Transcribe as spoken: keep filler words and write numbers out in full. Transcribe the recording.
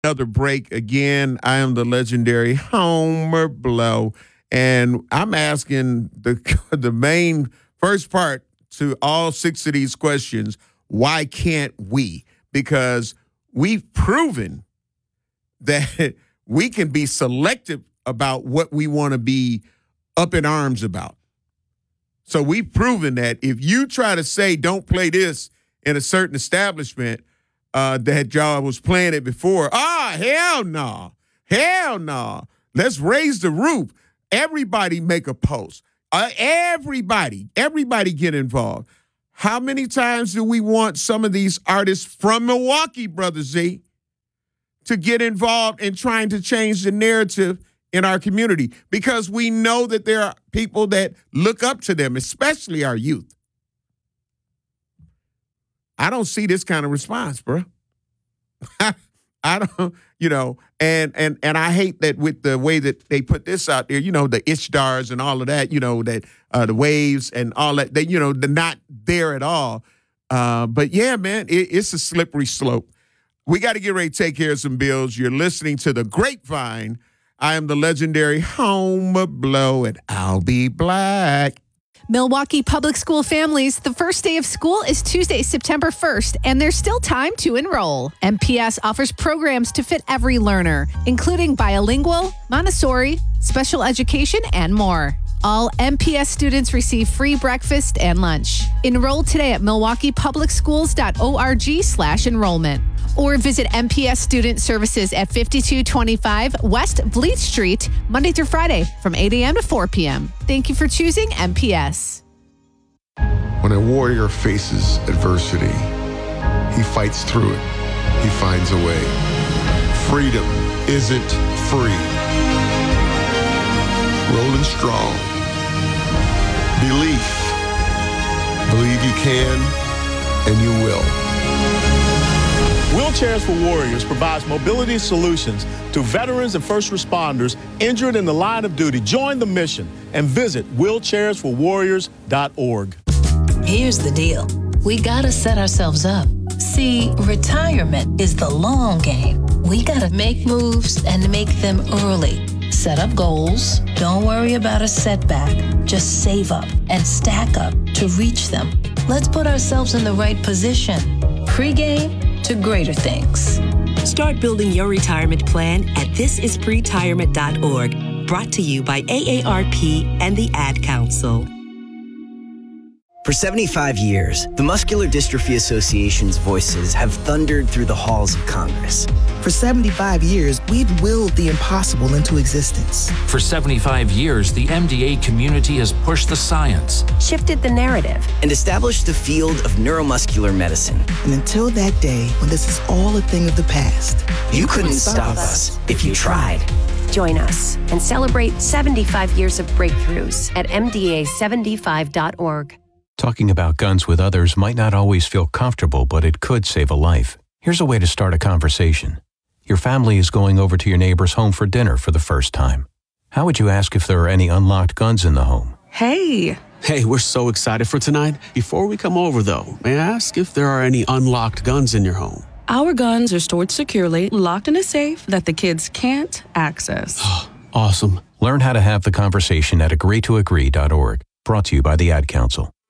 Another break again. I am the legendary Homer Blow, and I'm asking the the main first part to all six of these questions. Why can't we? Because we've proven that we can be selective about what we want to be up in arms about. So we've proven that if you try to say don't play this in a certain establishment, Uh, that y'all was playing it before. Ah, hell no. Nah. Hell no. Nah. Let's raise the roof. Everybody make a post. Uh, everybody, everybody get involved. How many times do we want some of these artists from Milwaukee, Brother Z, to get involved in trying to change the narrative in our community? Because we know that there are people that look up to them, especially our youth. I don't see this kind of response, bro. I don't, you know, and and and I hate that with the way that they put this out there, you know, the Ishdars and all of that, you know, that uh, the waves and all that, they, you know, they're not there at all. Uh, but yeah, man, it, it's a slippery slope. We got to get ready to take care of some bills. You're listening to The Grapevine. I am the legendary Homer Blow, and I'll be black. Milwaukee Public School families, the first day of school is Tuesday, September first, and there's still time to enroll. M P S offers programs to fit every learner, including bilingual, Montessori, special education, and more. All M P S students receive free breakfast and lunch. Enroll today at milwaukee public schools dot org slash enrollment. Or visit M P S Student Services at fifty-two twenty-five West Vliet Street, Monday through Friday from eight a.m. to four p.m. Thank you for choosing M P S. When a warrior faces adversity, he fights through it. He finds a way. Freedom isn't free. Rolling strong. Belief. Believe you can, and you will. Wheelchairs for Warriors provides mobility solutions to veterans and first responders injured in the line of duty. Join the mission and visit wheelchairs for warriors dot org. Here's the deal. We gotta set ourselves up. See, retirement is the long game. We gotta make moves and make them early. Set up goals. Don't worry about a setback. Just save up and stack up to reach them. Let's put ourselves in the right position. Pre-game to greater things. Start building your retirement plan at this is pretirement dot org. Brought to you by A A R P and the Ad Council. For seventy-five years, the Muscular Dystrophy Association's voices have thundered through the halls of Congress. For seventy-five years, we've willed the impossible into existence. For seventy-five years, the M D A community has pushed the science, shifted the narrative, and established the field of neuromuscular medicine. And until that day, when this is all a thing of the past, you, you couldn't stop us if you tried. Join us and celebrate seventy-five years of breakthroughs at M D A seventy-five dot org. Talking about guns with others might not always feel comfortable, but it could save a life. Here's a way to start a conversation. Your family is going over to your neighbor's home for dinner for the first time. How would you ask if there are any unlocked guns in the home? Hey! Hey, we're so excited for tonight. Before we come over, though, may I ask if there are any unlocked guns in your home? Our guns are stored securely, locked in a safe that the kids can't access. Awesome. Learn how to have the conversation at agree to agree dot org. Brought to you by the Ad Council.